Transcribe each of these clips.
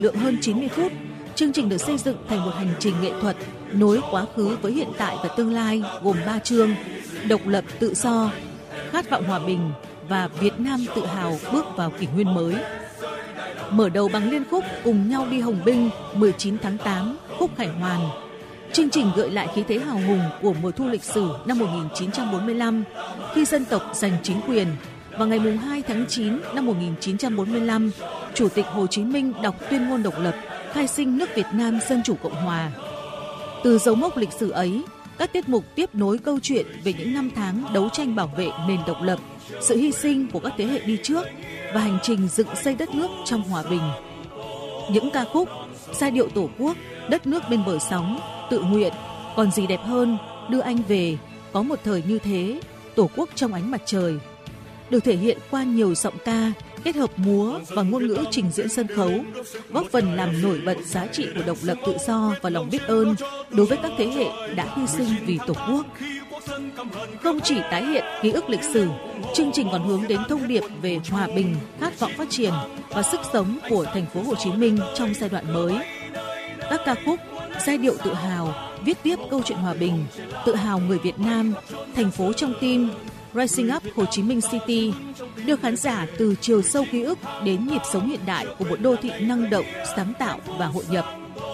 lượng hơn 90 phút, chương trình được xây dựng thành một hành trình nghệ thuật nối quá khứ với hiện tại và tương lai, gồm 3 chương: độc lập tự do, khát vọng hòa bình và Việt Nam tự hào bước vào kỷ nguyên mới. Mở đầu bằng liên khúc Cùng nhau đi Hồng Binh 19 tháng 8, khúc khải hoàn. Chương trình gợi lại khí thế hào hùng của mùa thu lịch sử năm 1945 khi dân tộc giành chính quyền. Vào ngày 2 tháng 9 năm 1945, Chủ tịch Hồ Chí Minh đọc tuyên ngôn độc lập, khai sinh nước Việt Nam Dân chủ Cộng hòa. Từ dấu mốc lịch sử ấy, các tiết mục tiếp nối câu chuyện về những năm tháng đấu tranh bảo vệ nền độc lập, sự hy sinh của các thế hệ đi trước và hành trình dựng xây đất nước trong hòa bình. Những ca khúc Giai điệu Tổ quốc, Đất nước bên bờ sóng, Tự nguyện, Còn gì đẹp hơn, Đưa anh về, Có một thời như thế, Tổ quốc trong ánh mặt trời được thể hiện qua nhiều giọng ca, kết hợp múa và ngôn ngữ trình diễn sân khấu, góp phần làm nổi bật giá trị của độc lập tự do và lòng biết ơn đối với các thế hệ đã hy sinh vì Tổ quốc. Không chỉ tái hiện ký ức lịch sử, chương trình còn hướng đến thông điệp về hòa bình, khát vọng phát triển và sức sống của thành phố Hồ Chí Minh trong giai đoạn mới. Các ca khúc Giai điệu tự hào viết tiếp câu chuyện hòa bình, tự hào người Việt Nam, thành phố trong tim, Rising Up Hồ Chí Minh City đưa khán giả từ chiều sâu ký ức đến nhịp sống hiện đại của một đô thị năng động, sáng tạo và hội nhập.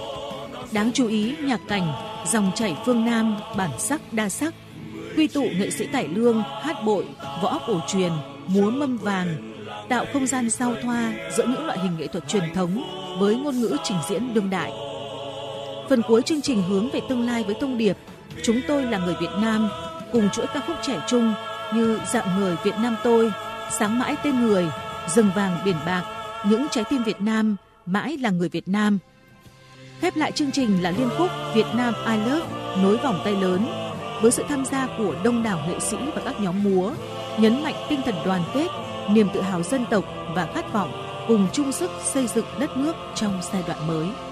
Đáng chú ý, nhạc cảnh Dòng chảy phương Nam, bản sắc đa sắc quy tụ nghệ sĩ cải lương, hát bội, võ cổ truyền, múa mâm vàng, tạo không gian giao thoa giữa những loại hình nghệ thuật truyền thống với ngôn ngữ trình diễn đương đại. Phần cuối chương trình hướng về tương lai với thông điệp Chúng tôi là người Việt Nam, cùng chuỗi ca khúc trẻ trung như Dạng người Việt Nam tôi, Sáng mãi tên người, Rừng vàng biển bạc, Những trái tim Việt Nam, Mãi là người Việt Nam. Khép lại chương trình là liên khúc Việt Nam I Love, nối vòng tay lớn, với sự tham gia của đông đảo nghệ sĩ và các nhóm múa, nhấn mạnh tinh thần đoàn kết, niềm tự hào dân tộc và khát vọng cùng chung sức xây dựng đất nước trong giai đoạn mới.